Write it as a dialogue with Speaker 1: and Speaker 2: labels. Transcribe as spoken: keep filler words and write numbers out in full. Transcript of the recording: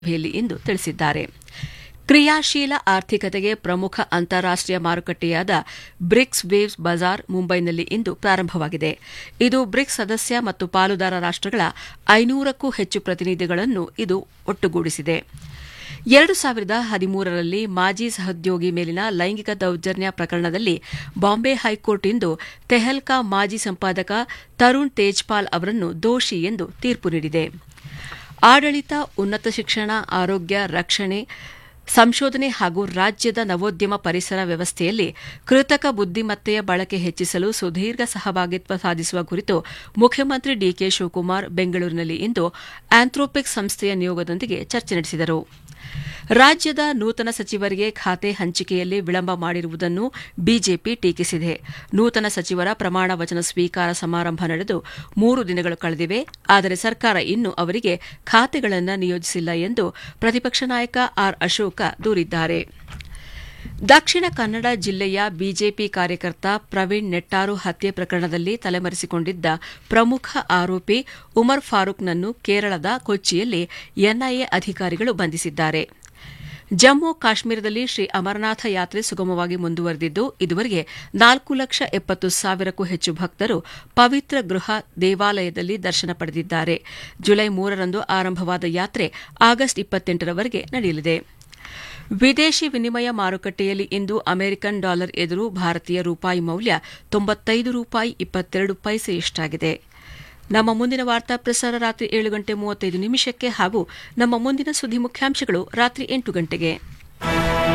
Speaker 1: ಸಭೆಯಲ್ಲಿ ಇಂದು ತಿಳಿಸಿದ್ದಾರೆ. ಕ್ರಿಯಾಶೀಲ ಆರ್ಥಿಕತೆಗೆ ಪ್ರಮುಖ ಅಂತಾರಾಷ್ಟೀಯ ಮಾರುಕಟ್ಟೆಯಾದ ಬ್ರಿಕ್ಸ್ ವೇವ್ಸ್ ಬಜಾರ್ ಮುಂಬೈನಲ್ಲಿ ಇಂದು ಪ್ರಾರಂಭವಾಗಿದೆ. ಇದು ಬ್ರಿಕ್ಸ್ ಸದಸ್ಯ ಮತ್ತು ಪಾಲುದಾರ ರಾಷ್ಟಗಳ ಐನೂರಕ್ಕೂ ಹೆಚ್ಚು ಪ್ರತಿನಿಧಿಗಳನ್ನು ಇದು ಒಟ್ಟುಗೂಡಿಸಿದೆ. ಎರಡು ಸಾವಿರದ ಹದಿಮೂರರಲ್ಲಿ ಮಾಜಿ ಸಹೋದ್ಯೋಗಿ ಮೇಲಿನ ಲೈಂಗಿಕ ದೌರ್ಜನ್ಯ ಪ್ರಕರಣದಲ್ಲಿ ಬಾಂಬೆ ಹೈಕೋರ್ಟ್ ಇಂದು ತೆಹಲ್ಕಾ ಮಾಜಿ ಸಂಪಾದಕ ತರುಣ್ ತೇಜ್ಪಾಲ್ ಅವರನ್ನು ದೋಷಿ ಎಂದು ತೀರ್ಪು ನೀಡಿದೆ. ಆಡಳಿತ, ಉನ್ನತ ಶಿಕ್ಷಣ, ಆರೋಗ್ಯ, ರಕ್ಷಣೆ, ಸಂಶೋಧನೆ ಹಾಗೂ ರಾಜ್ಯದ ನವೋದ್ಯಮ ಪರಿಸರ ವ್ಯವಸ್ಥೆಯಲ್ಲಿ ಕೃತಕ ಬುದ್ದಿಮತ್ತೆಯ ಬಳಕೆ ಹೆಚ್ಚಿಸಲು ಸುದೀರ್ಘ ಸಹಭಾಗಿತ್ವ ಸಾಧಿಸುವ ಕುರಿತು ಮುಖ್ಯಮಂತ್ರಿ ಡಿಕೆ ಶಿವಕುಮಾರ್ ಬೆಂಗಳೂರಿನಲ್ಲಿ ಇಂದು ಆಂಥ್ರೋಪಿಕ್ಸ್ ಸಂಸ್ಥೆಯ ನಿಯೋಗದೊಂದಿಗೆ ಚರ್ಚೆ ನಡೆಸಿದರು. ರಾಜ್ಯದ ನೂತನ ಸಚಿವರಿಗೆ ಖಾತೆ ಹಂಚಿಕೆಯಲ್ಲಿ ವಿಳಂಬ ಮಾಡಿರುವುದನ್ನು ಬಿಜೆಪಿ ಟೀಕಿಸಿದೆ. ನೂತನ ಸಚಿವರ ಪ್ರಮಾಣ ವಚನ ಸ್ವೀಕಾರ ಸಮಾರಂಭ ನಡೆದು ಮೂರು ದಿನಗಳು ಕಳೆದಿವೆ. ಆದರೆ ಸರ್ಕಾರ ಇನ್ನೂ ಅವರಿಗೆ ಖಾತೆಗಳನ್ನು ನಿಯೋಜಿಸಿಲ್ಲ ಎಂದು ಪ್ರತಿಪಕ್ಷ ನಾಯಕ ಆರ್ ಅಶೋಕ ದೂರಿದ್ದಾರೆ. ದಕ್ಷಿಣ ಕನ್ನಡ ಜಿಲ್ಲೆಯ ಬಿಜೆಪಿ ಕಾರ್ಯಕರ್ತ ಪ್ರವೀಣ್ ನೆಟ್ಟಾರು ಹತ್ಯೆ ಪ್ರಕರಣದಲ್ಲಿ ತಲೆಮರೆಸಿಕೊಂಡಿದ್ದ ಪ್ರಮುಖ ಆರೋಪಿ ಉಮರ್ ಫಾರೂಕ್ನನ್ನು ಕೇರಳದ ಕೊಚ್ಚಿಯಲ್ಲಿ ಎನ್ಐಎ ಅಧಿಕಾರಿಗಳು ಬಂಧಿಸಿದ್ದಾರೆ. ಜಮ್ಮು ಕಾಶ್ಮೀರದಲ್ಲಿ ಶ್ರೀ ಅಮರನಾಥ ಯಾತ್ರೆ ಸುಗಮವಾಗಿ ಮುಂದುವರೆದಿದ್ದು ಇದುವರೆಗೆ ನಾಲ್ಕು ಲಕ್ಷ ಎಪ್ಪತ್ತು ಸಾವಿರಕ್ಕೂ ಹೆಚ್ಚು ಭಕ್ತರು ಪವಿತ್ರ ಗೃಹ ದೇವಾಲಯದಲ್ಲಿ ದರ್ಶನ ಪಡೆದಿದ್ದಾರೆ. ಜುಲೈ ಮೂರರಂದು ಆರಂಭವಾದ ಯಾತ್ರೆ ಆಗಸ್ಟ್ ಇಪ್ಪತ್ತೆಂಟರವರೆಗೆ ನಡೆಯಲಿದೆ. ವಿದೇಶಿ ವಿನಿಮಯ ಮಾರುಕಟ್ಟೆಯಲ್ಲಿ ಇಂದು ಅಮೆರಿಕನ್ ಡಾಲರ್ ಎದುರು ಭಾರತೀಯ ರೂಪಾಯಿ ಮೌಲ್ಯ ತೊಂಬತ್ತೈದು ರೂಪಾಯಿ ಇಪ್ಪತ್ತೆರಡು ಪೈಸೆಯಷ್ಟಾಗಿದೆ. ನಮ್ಮ ಮುಂದಿನ ವಾರ್ತಾ ಪ್ರಸಾರ ರಾತ್ರಿ ಏಳು ಗಂಟೆ ಮೂವತ್ತೈದು ನಿಮಿಷಕ್ಕೆ ಹಾಗೂ ನಮ್ಮ ಮುಂದಿನ ಸುದ್ದಿ ಮುಖ್ಯಾಂಶಗಳು ರಾತ್ರಿ ಎಂಟು ಗಂಟೆಗೆ.